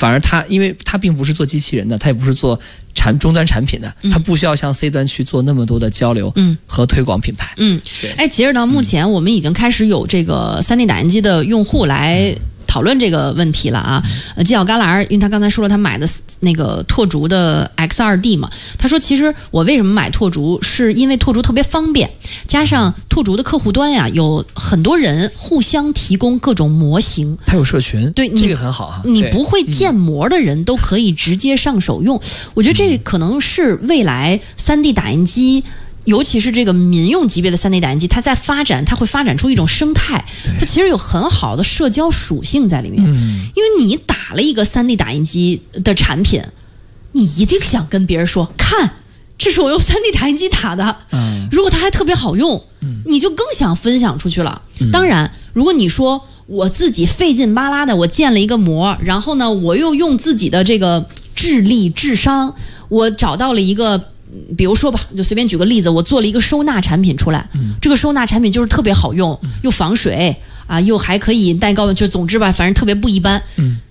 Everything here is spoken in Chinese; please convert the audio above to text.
反而因为它并不是做机器人的，它也不是做终端产品的，它不需要向 C 端去做那么多的交流和推广品牌。 截止到目前，我们已经开始有这个3D 打印机的用户来讨论这个问题了啊。纪晓旮旯，因为他刚才说了他买的那个拓竹的 X2D 嘛，他说其实我为什么买拓竹，是因为拓竹特别方便，加上拓竹的客户端呀有很多人互相提供各种模型， 它有社群， 对， 这个很好啊。 你不会建模的人都可以直接上手用，我觉得这可能是未来3D 打印机。尤其是这个民用级别的3D 打印机，它在发展，它会发展出一种生态，它其实有很好的社交属性在里面。因为你打了一个3D 打印机的产品，你一定想跟别人说，看，这是我用3D 打印机打的。如果它还特别好用，你就更想分享出去了。当然，如果你说我自己费劲巴拉的，我建了一个模，然后呢，我又用自己的这个智力、智商，我找到了一个。比如说吧，就随便举个例子，我做了一个收纳产品出来，这个收纳产品就是特别好用，又防水啊，又还可以带高温，就总之吧，反正特别不一般。